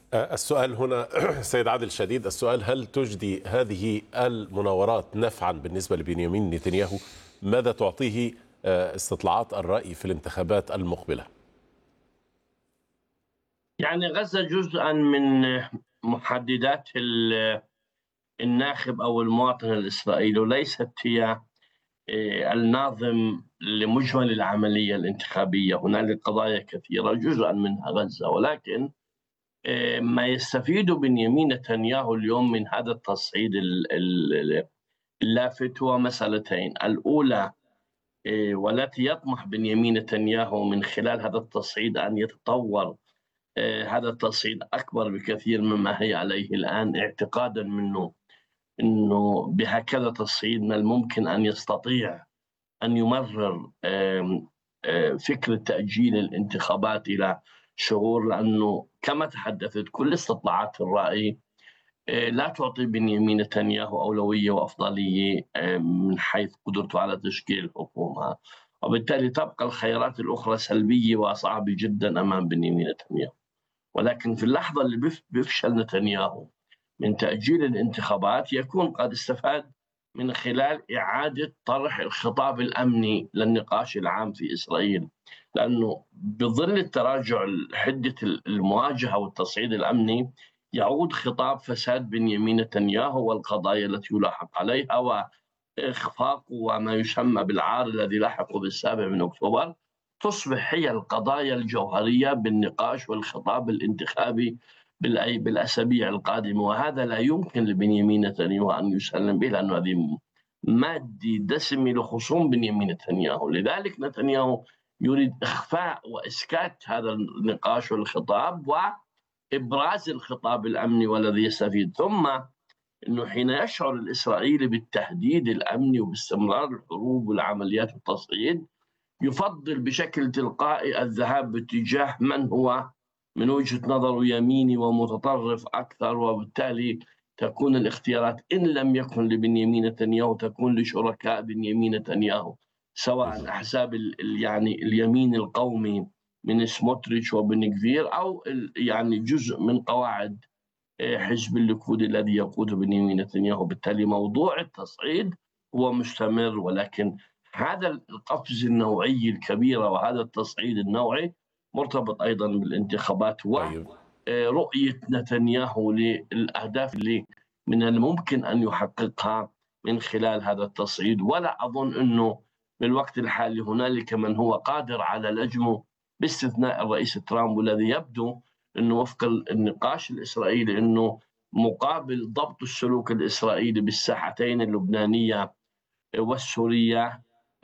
السؤال هنا سيد عادل شديد السؤال: هل تجدي هذه المناورات نفعا بالنسبة لبنيامين نتنياهو؟ ماذا تعطيه استطلاعات الرأي في الانتخابات المقبلة؟ يعني غزة جزءا من محددات الناخب أو المواطن الإسرائيلي، وليست هي الناظم لمجمل العملية الانتخابية. هنالك قضايا كثيرة جزءا منها غزة، ولكن ما يستفيد بنيامين نتنياهو اليوم من هذا التصعيد اللافت هو مسألتين. الأولى والتي يطمح بنيامين نتنياهو من خلال هذا التصعيد أن يتطور هذا التصعيد أكبر بكثير مما هي عليه الآن، اعتقادا منه أنه بهكذا تصعيد من الممكن أن يستطيع أن يمرر فكرة تأجيل الانتخابات إلى شهور، لأنه كما تحدثت كل استطلاعات الرأي لا تعطي بنيامين نتنياهو أولوية وأفضلية من حيث قدرته على تشكيل الحكومة، وبالتالي تبقى الخيارات الأخرى سلبية وصعبة جدا أمام بنيامين نتنياهو. ولكن في اللحظة اللي بيفشل نتنياهو من تأجيل الانتخابات يكون قد استفاد من خلال إعادة طرح الخطاب الأمني للنقاش العام في إسرائيل، لأنه بظل التراجع حدة المواجهة والتصعيد الأمني يعود خطاب فساد بنيامين نتنياهو والقضايا التي يلاحق عليها وإخفاقه وما يسمى بالعار الذي لاحقه بالسابع من أكتوبر، تصبح هي القضايا الجوهرية بالنقاش والخطاب الانتخابي بالأسابيع القادمة. وهذا لا يمكن لبنيامين نتنياهو أن يسلم به، لأنه هذه مادة دسمة لخصوم بنيامين نتنياهو. لذلك نتنياهو يريد إخفاء وإسكات هذا النقاش والخطاب وإبراز الخطاب الأمني والذي يستفيد. ثم أنه حين يشعر الإسرائيلي بالتهديد الأمني وباستمرار الحروب والعمليات والتصعيد، يفضل بشكل تلقائي الذهاب باتجاه من هو من وجهة نظره يميني ومتطرف أكثر، وبالتالي تكون الاختيارات إن لم يكن لبنيامين نتنياهو تكون لشركاء بنيامين نتنياهو، سواء أحزاب يعني اليمين القومي من سموتريتش وبن غفير، أو يعني جزء من قواعد حزب الليكود الذي يقوده بنيامين نتنياهو. بالتالي موضوع التصعيد هو مستمر، ولكن هذا القفز النوعي الكبير وهذا التصعيد النوعي مرتبط أيضا بالانتخابات ورؤية نتنياهو للأهداف اللي من الممكن أن يحققها من خلال هذا التصعيد. ولا أظن أنه بالوقت الحالي هنالك من هو قادر على لجمه باستثناء الرئيس ترامب، والذي يبدو أنه وفق النقاش الإسرائيلي أنه مقابل ضبط السلوك الإسرائيلي بالساحتين اللبنانية والسورية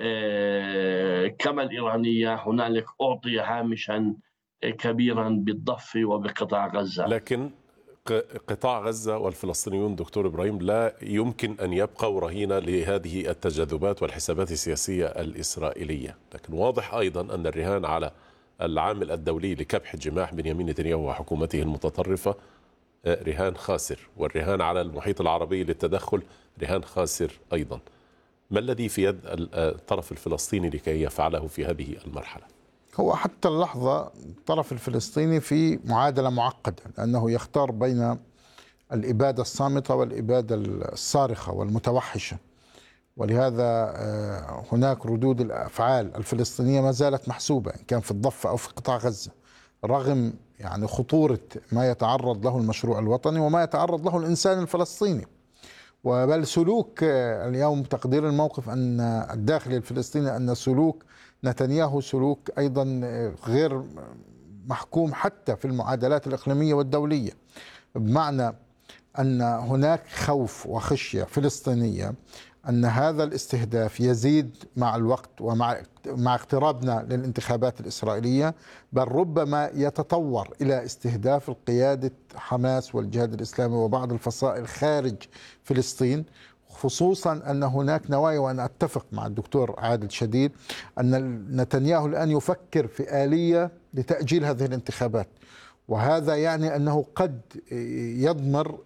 كما الإيرانية هنالك أعطي هامشا كبيرا بالضفة وبقطاع غزة. لكن قطاع غزة والفلسطينيون دكتور إبراهيم لا يمكن أن يبقوا رهينة لهذه التجاذبات والحسابات السياسية الإسرائيلية، لكن واضح أيضا أن الرهان على العامل الدولي لكبح جماح بنيامين نتنياهو وحكومته المتطرفة رهان خاسر، والرهان على المحيط العربي للتدخل رهان خاسر أيضا. ما الذي في يد الطرف الفلسطيني لكي يفعله في هذه المرحلة؟ هو حتى اللحظة الطرف الفلسطيني في معادلة معقدة، لأنه يختار بين الإبادة الصامتة والإبادة الصارخة والمتوحشة، ولهذا هناك ردود الأفعال الفلسطينية ما زالت محسوبة إن كان في الضفة أو في قطاع غزة، رغم يعني خطورة ما يتعرض له المشروع الوطني وما يتعرض له الإنسان الفلسطيني. وبل سلوك اليوم تقدير الموقف أن الداخلي الفلسطيني أن سلوك نتنياهو سلوك أيضا غير محكوم حتى في المعادلات الإقليمية والدولية، بمعنى أن هناك خوف وخشية فلسطينية أن هذا الاستهداف يزيد مع الوقت ومع اقترابنا للانتخابات الإسرائيلية، بل ربما يتطور إلى استهداف القيادة حماس والجهاد الإسلامي وبعض الفصائل خارج فلسطين، خصوصا أن هناك نوايا، وأنا أتفق مع الدكتور عادل شديد أن نتنياهو الآن يفكر في آلية لتأجيل هذه الانتخابات، وهذا يعني أنه قد يضمر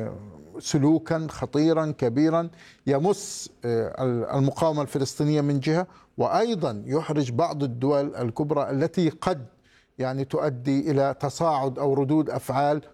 سلوكا خطيرا كبيرا يمس المقاومة الفلسطينية من جهة، وأيضا يحرج بعض الدول الكبرى التي قد يعني تؤدي إلى تصاعد أو ردود أفعال